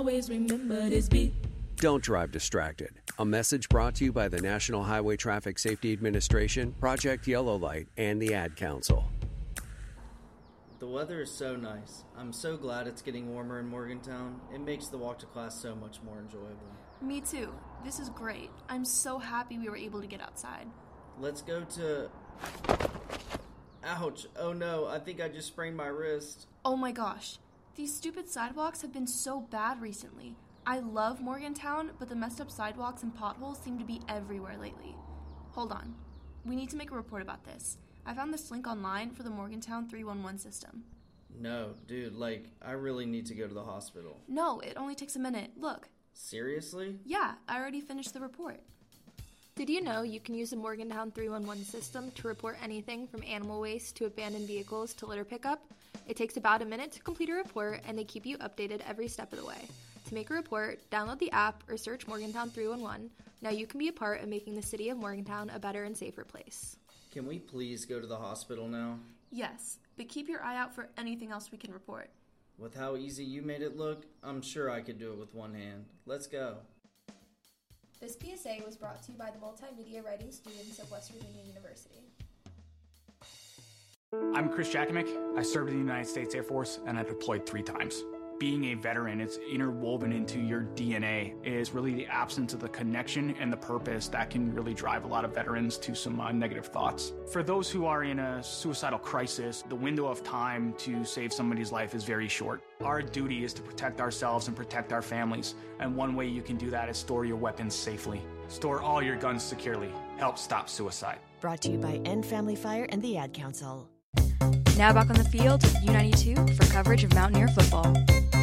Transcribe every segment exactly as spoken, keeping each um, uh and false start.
always remember this beat. Don't drive distracted. A message brought to you by the National Highway Traffic Safety Administration, Project Yellow Light, and the Ad Council. The weather is so nice. I'm so glad it's getting warmer in Morgantown. It makes the walk to class so much more enjoyable. Me too. This is great. I'm so happy we were able to get outside. Let's go to... Ouch. Oh no, I think I just sprained my wrist. Oh my gosh. These stupid sidewalks have been so bad recently. I love Morgantown, but the messed up sidewalks and potholes seem to be everywhere lately. Hold on. We need to make a report about this. I found this link online for the Morgantown three one one system. No, dude, like, I really need to go to the hospital. No, it only takes a minute. Look. Seriously? Yeah, I already finished the report. Did you know you can use the Morgantown three one one system to report anything from animal waste to abandoned vehicles to litter pickup? It takes about a minute to complete a report, and they keep you updated every step of the way. To make a report, download the app or search Morgantown three one one. Now you can be a part of making the city of Morgantown a better and safer place. Can we please go to the hospital now? Yes, but keep your eye out for anything else we can report. With how easy you made it look, I'm sure I could do it with one hand. Let's go. This P S A was brought to you by the multimedia writing students of West Virginia University. I'm Chris Jakimick. I served in the United States Air Force, and I deployed three times. Being a veteran, it's interwoven into your D N A. It is really the absence of the connection and the purpose that can really drive a lot of veterans to some uh, negative thoughts. For those who are in a suicidal crisis, the window of time to save somebody's life is very short. Our duty is to protect ourselves and protect our families, and one way you can do that is store your weapons safely. Store all your guns securely. Help stop suicide. Brought to you by End Family Fire and the Ad Council. Now back on the field with U ninety-two for coverage of Mountaineer football.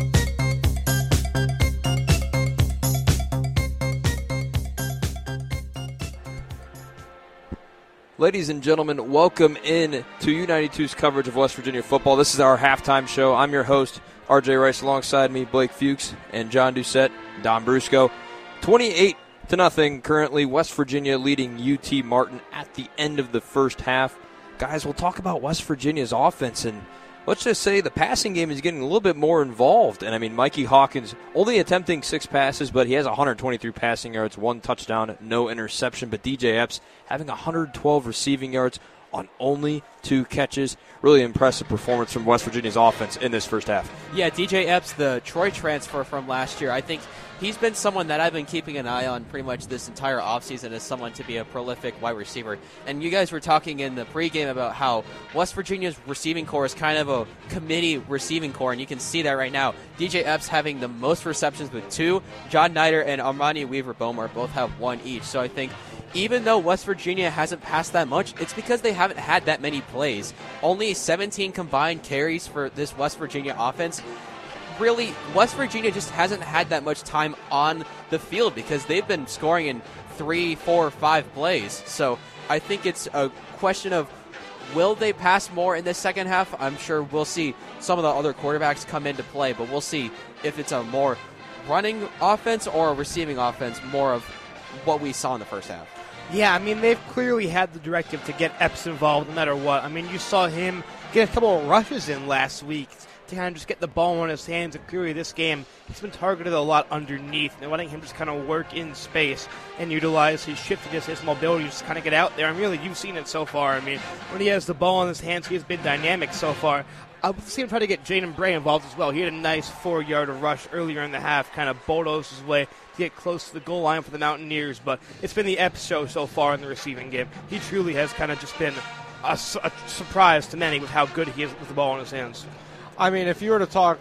Ladies and gentlemen, welcome in to U ninety-two's coverage of West Virginia football. This is our halftime show. I'm your host, R J Rice, alongside me, Blake Fuchs and John Doucette, Don Brusco. twenty-eight to nothing currently, West Virginia leading U T Martin at the end of the first half. Guys, we'll talk about West Virginia's offense, and let's just say the passing game is getting a little bit more involved. And, I mean, Mikey Hawkins only attempting six passes, but he has one hundred twenty-three passing yards, one touchdown, no interception. But D J Epps having one hundred twelve receiving yards on only two catches. Really impressive performance from West Virginia's offense in this first half. Yeah, D J Epps, the Troy transfer from last year, I think he's been someone that I've been keeping an eye on pretty much this entire offseason as someone to be a prolific wide receiver. And you guys were talking in the pregame about how West Virginia's receiving core is kind of a committee receiving core, and you can see that right now. D J Epps having the most receptions with two. John Nider and Armani Weaver-Bomar both have one each. So I think even though West Virginia hasn't passed that much, it's because they haven't had that many plays. Only seventeen combined carries for this West Virginia offense. Really, West Virginia just hasn't had that much time on the field because they've been scoring in three, four, five plays. So I think it's a question of, will they pass more in the second half? I'm sure we'll see some of the other quarterbacks come into play, but we'll see if it's a more running offense or a receiving offense, more of what we saw in the first half. Yeah, I mean, they've clearly had the directive to get Epps involved no matter what. I mean, you saw him get a couple of rushes in last week to kind of just get the ball in his hands, and clearly this game, he's been targeted a lot underneath, and letting him just kind of work in space and utilize his shiftiness, his mobility, just kind of get out there. And really, you've seen it so far. I mean, when he has the ball in his hands, he has been dynamic so far. I would see him try to get Jaden Bray involved as well. He had a nice four-yard rush earlier in the half, kind of bulldozed his way to get close to the goal line for the Mountaineers, but it's been the Epps show so far in the receiving game. He truly has kind of just been a, su- a surprise to many with how good he is with the ball in his hands. I mean, if you were to talk,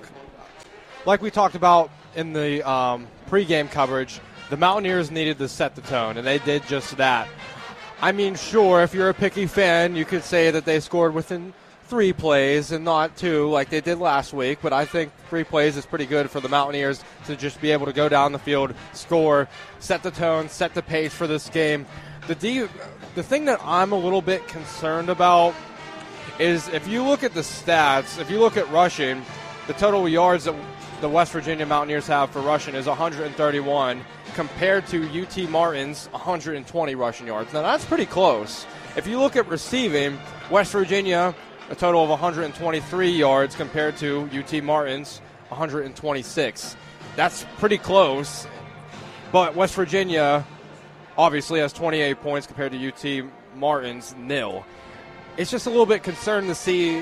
like we talked about in the um, pregame coverage, the Mountaineers needed to set the tone, and they did just that. I mean, sure, if you're a picky fan, you could say that they scored within three plays and not two like they did last week, but I think three plays is pretty good for the Mountaineers to just be able to go down the field, score, set the tone, set the pace for this game. The D, the thing that I'm a little bit concerned about is if you look at the stats, if you look at rushing, the total yards that the West Virginia Mountaineers have for rushing is one hundred thirty-one compared to U T Martin's one hundred twenty rushing yards. Now, that's pretty close. If you look at receiving, West Virginia, a total of one hundred twenty-three yards compared to U T Martin's one hundred twenty-six. that's pretty close. But West Virginia obviously has twenty-eight points compared to U T Martin's nil. It's just a little bit concerned to see.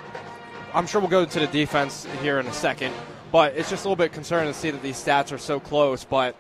I'm sure we'll go to the defense here in a second, but it's just a little bit concerning to see that these stats are so close, but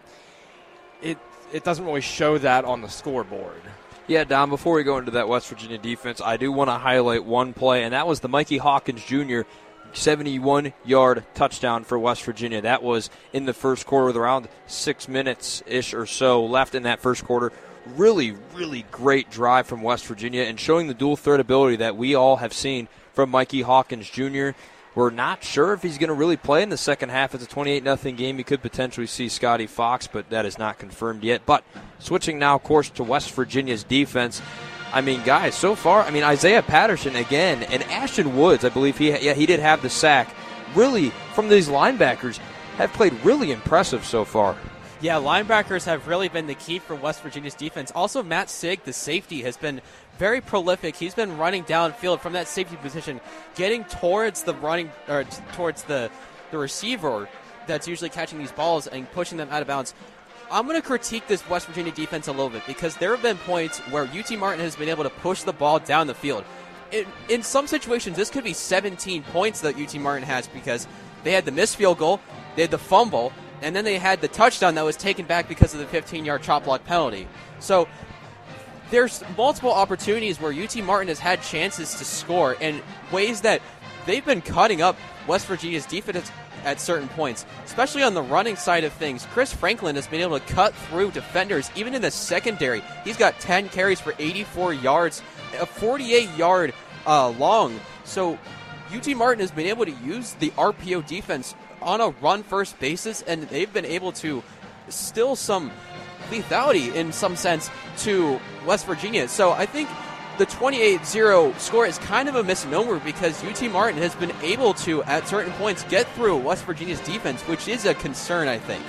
it it doesn't really show that on the scoreboard. Yeah, Dom, before we go into that West Virginia defense, I do want to highlight one play, and that was the Mikey Hawkins Junior seventy-one-yard touchdown for West Virginia. That was in the first quarter with around six minutes-ish or so left in that first quarter. Really, really great drive from West Virginia and showing the dual threat ability that we all have seen from Mikey Hawkins Junior We're not sure if he's going to really play in the second half. It's a twenty-eight nothing game. You could potentially see Scotty Fox, but that is not confirmed yet. But switching now, of course, to West Virginia's defense. I mean, guys, so far, I mean, Isaiah Patterson again, and Ashton Woods, I believe he yeah he did have the sack. Really, from these linebackers, have played really impressive so far. Yeah, linebackers have really been the key for West Virginia's defense. Also, Matt Sig, the safety, has been very prolific. He's been running downfield from that safety position, getting towards the running or t- towards the the receiver that's usually catching these balls and pushing them out of bounds. I'm going to critique this West Virginia defense a little bit because there have been points where U T Martin has been able to push the ball down the field. In, in some situations, this could be seventeen points that U T Martin has because they had the missed field goal, they had the fumble, and then they had the touchdown that was taken back because of the fifteen-yard chop block penalty. So there's multiple opportunities where U T Martin has had chances to score in ways that they've been cutting up West Virginia's defense at certain points, especially on the running side of things. Chris Franklin has been able to cut through defenders, even in the secondary. He's got ten carries for eighty-four yards, a forty-eight-yard uh, long. So U T Martin has been able to use the R P O defense on a run-first basis, and they've been able to still some lethality in some sense to West Virginia. So I think the twenty-eight zero score is kind of a misnomer because U T Martin has been able to, at certain points, get through West Virginia's defense, which is a concern, I think.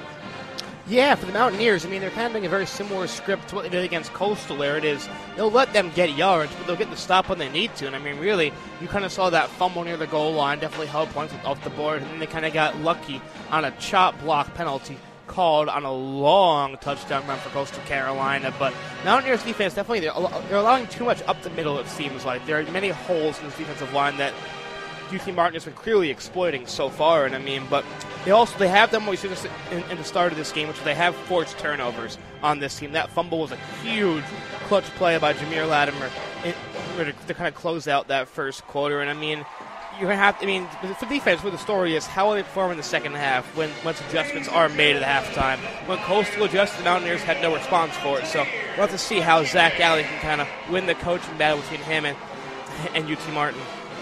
Yeah, for the Mountaineers, I mean, they're kind of doing a very similar script to what they did against Coastal, where it is they'll let them get yards, but they'll get the stop when they need to. And, I mean, really, you kind of saw that fumble near the goal line, definitely held points off the board, and then they kind of got lucky on a chop block penalty called on a long touchdown run for Coastal Carolina. But Mountaineers defense, definitely, they're, they're allowing too much up the middle, it seems like. There are many holes in this defensive line that U T Martin has been clearly exploiting so far, and I mean, but they also they have them. We see this in, in the start of this game, which they have forced turnovers on this team. That fumble was a huge clutch play by Jameer Latimer in, to, to kind of close out that first quarter. And I mean, you're gonna have. I mean, for defense, where the story is, how will they perform in the second half when once adjustments are made at halftime? When Coastal adjusted, the Mountaineers had no response for it. So we'll have to see how Zach Alley can kind of win the coaching battle between him and and U T Martin.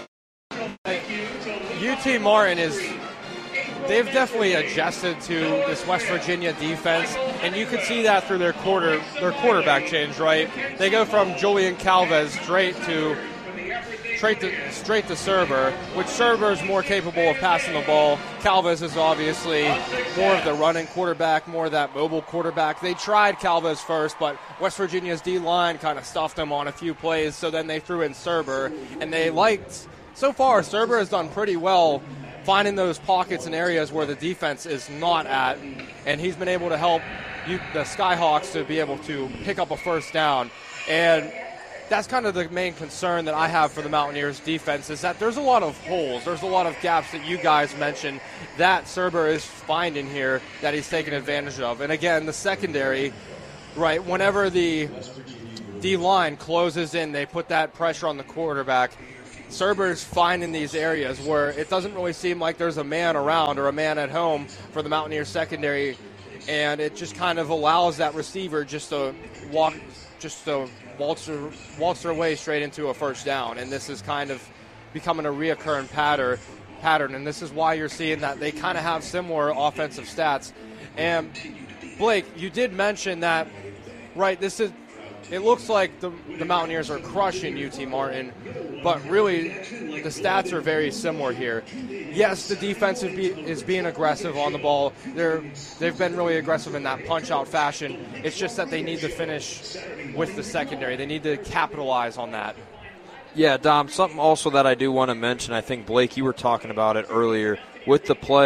U T Martin is, they've definitely adjusted to this West Virginia defense, and you can see that through their quarter, their quarterback change, right? They go from Julian Calvez straight to straight to straight to Serber, which Serber is more capable of passing the ball. Calvez is obviously more of the running quarterback, more of that mobile quarterback. They tried Calvez first, but West Virginia's D-line kind of stuffed him on a few plays, so then they threw in Serber, and they liked. So far, Serber has done pretty well finding those pockets and areas where the defense is not at, and he's been able to help you, the Skyhawks to be able to pick up a first down. And that's kind of the main concern that I have for the Mountaineers defense is that there's a lot of holes, there's a lot of gaps that you guys mentioned that Serber is finding here that he's taking advantage of. And again, the secondary, right, whenever the D-line closes in, they put that pressure on the quarterback. Serber's finding these areas where it doesn't really seem like there's a man around or a man at home for the Mountaineers secondary, and it just kind of allows that receiver just to walk, just to waltz their, waltz their way straight into a first down. And this is kind of becoming a reoccurring pattern, pattern, and this is why you're seeing that they kind of have similar offensive stats. And Blake, you did mention that, right? This is. It looks like the, the Mountaineers are crushing U T Martin, but really the stats are very similar here. Yes, the defense is, be, is being aggressive on the ball. They're, they've been really aggressive in that punch-out fashion. It's just that they need to finish with the secondary. They need to capitalize on that. Yeah, Dom, something also that I do want to mention, I think, Blake, you were talking about it earlier, with the play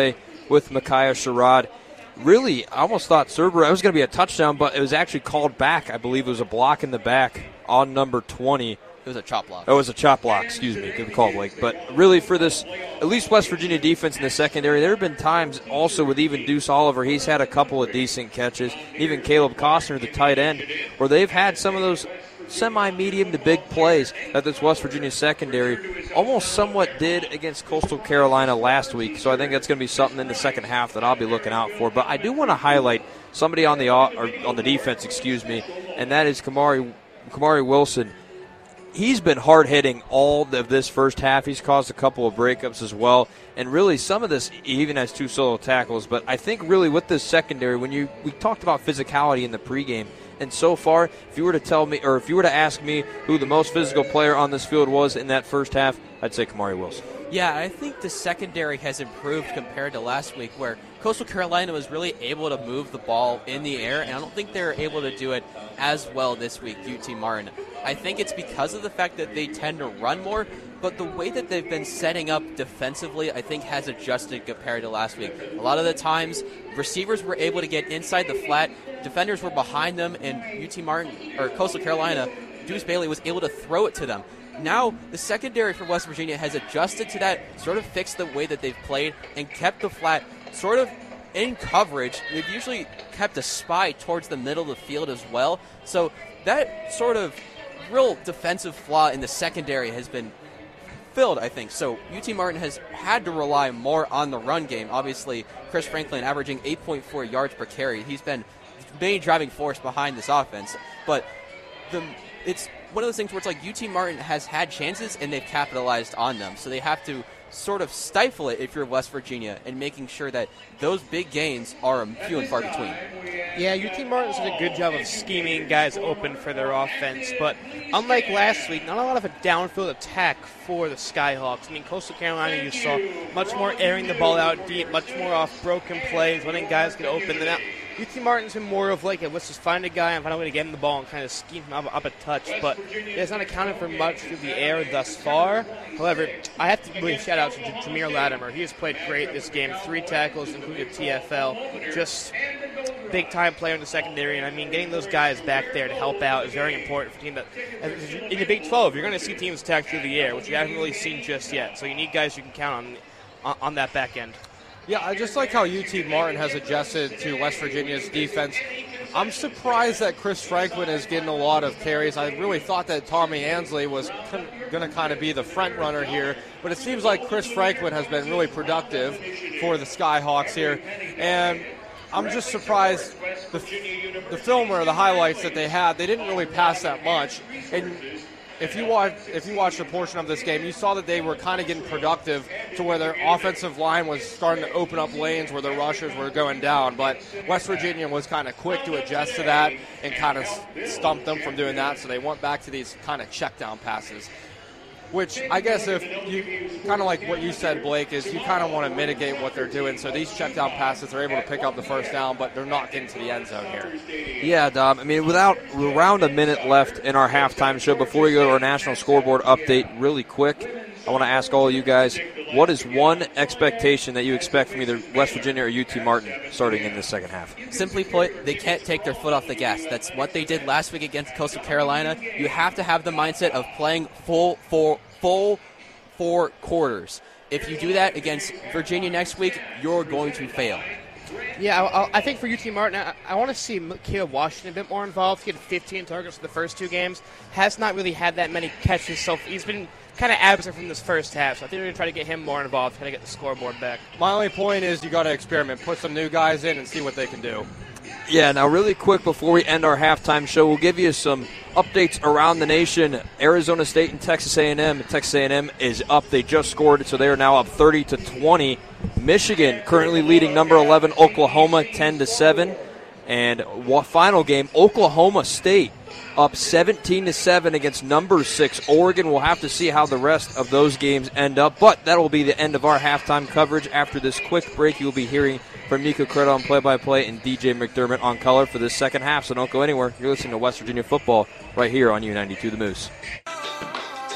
with Micaiah Sherrod. Really, I almost thought Cerberus, it was going to be a touchdown, but it was actually called back. I believe it was a block in the back on number twenty. It was a chop block. Oh, it was a chop block, excuse me. Good call, Blake. But really for this, at least West Virginia defense in the secondary, there have been times also with even Deuce Oliver, he's had a couple of decent catches. Even Caleb Costner, the tight end, where they've had some of those semi-medium to big plays that this West Virginia secondary almost somewhat did against Coastal Carolina last week. So I think that's going to be something in the second half that I'll be looking out for. But I do want to highlight somebody on the or on the defense, excuse me, and that is Kamari Kamari Wilson. He's been hard-hitting all of this first half. He's caused a couple of breakups as well. And really some of this he even has two solo tackles. But I think really with this secondary, when you we talked about physicality in the pregame, and so far, if you were to tell me, or if you were to ask me who the most physical player on this field was in that first half, I'd say Kamari Wilson. Yeah, I think the secondary has improved compared to last week, where Coastal Carolina was really able to move the ball in the air, and I don't think they were able to do it as well this week, U T Martin. I think it's because of the fact that they tend to run more, but the way that they've been setting up defensively, I think, has adjusted compared to last week. A lot of the times, receivers were able to get inside the flat, defenders were behind them, and U T Martin, or Coastal Carolina, Deuce Bailey was able to throw it to them. Now, the secondary for West Virginia has adjusted to that, sort of fixed the way that they've played, and kept the flat sort of in coverage. They've usually kept a spy towards the middle of the field as well. So that sort of real defensive flaw in the secondary has been filled, I think. So U T Martin has had to rely more on the run game. Obviously, Chris Franklin averaging eight point four yards per carry. He's been the main driving force behind this offense. But the it's one of those things where it's like U T Martin has had chances and they've capitalized on them. So they have to sort of stifle it if you're West Virginia, and making sure that those big gains are few and far between. Yeah, U T Martin's did a good job of scheming guys open for their offense, but unlike last week, not a lot of a downfield attack for the Skyhawks. I mean, Coastal Carolina, you saw much more airing the ball out deep, much more off broken plays, letting guys get open. Then U T Martin's been more of like, let's just find a guy and find a way to get him the ball and kind of scheme him up, up a touch, but it has not accounted for much through the air thus far. However, I have to really shout out to Jameer Latimer. He has played great this game. Three tackles, including a T F L. Just big-time player in the secondary, and I mean, getting those guys back there to help out is very important for a team that, in the Big twelve, you're going to see teams attack through the air, which you haven't really seen just yet. So you need guys you can count on on that back end. Yeah, I just like how U T Martin has adjusted to West Virginia's defense. I'm surprised that Chris Franklin is getting a lot of carries. I really thought that Tommy Ansley was going to kind of be the front runner here, but it seems like Chris Franklin has been really productive for the Skyhawks here. And I'm just surprised the, the film or the highlights that they had, they didn't really pass that much. And If you watch, if you watched a portion of this game, you saw that they were kind of getting productive to where their offensive line was starting to open up lanes where the rushers were going down. But West Virginia was kind of quick to adjust to that and kind of stumped them from doing that. So they went back to these kind of check down passes, which I guess if you kind of like what you said, Blake, is you kind of want to mitigate what they're doing. So these check down passes, they're able to pick up the first down, but they're not getting to the end zone here. Yeah, Dom. I mean, without around a minute left in our halftime show, before we go to our national scoreboard update really quick, I want to ask all of you guys, what is one expectation that you expect from either West Virginia or U T Martin starting in this second half? Simply put, they can't take their foot off the gas. That's what they did last week against Coastal Carolina. You have to have the mindset of playing full four, full four quarters. If you do that against Virginia next week, you're going to fail. Yeah, I, I think for U T Martin, I, I want to see Caleb Washington a bit more involved. He had fifteen targets for the first two games. Has not really had that many catches, so he's been kind of absent from this first half. So I think we're going to try to get him more involved, try to get the scoreboard back. My only point is you got to experiment. Put some new guys in and see what they can do. Yeah, now really quick before we end our halftime show, we'll give you some updates around the nation. Arizona State and Texas A and M. Texas A and M is up. They just scored, so they are now up thirty to twenty. Michigan currently leading number eleven Oklahoma ten to seven. And final game, Oklahoma State up seventeen to seven against number six Oregon. We'll have to see how the rest of those games end up, but that will be the end of our halftime coverage. After this quick break, you'll be hearing from Nico Creda on play-by-play and D J McDermott on color for this second half, so don't go anywhere. You're listening to West Virginia football right here on U ninety-two The Moose.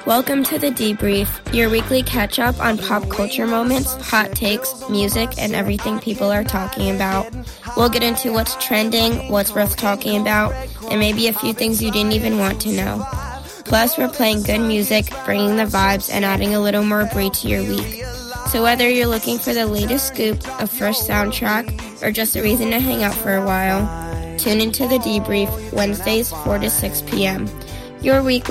Welcome to The Debrief, your weekly catch-up on pop culture moments, hot takes, music, and everything people are talking about. We'll get into what's trending, what's worth talking about, and maybe a few things you didn't even want to know. Plus, we're playing good music, bringing the vibes, and adding a little more brie to your week. So whether you're looking for the latest scoop, a fresh soundtrack, or just a reason to hang out for a while, tune into The Debrief, Wednesdays, four to six p.m. Your weekly